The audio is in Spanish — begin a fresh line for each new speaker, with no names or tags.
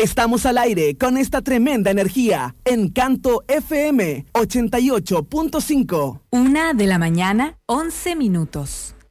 Estamos al aire con esta tremenda energía. Encanto FM 88.5.
1:11 a.m.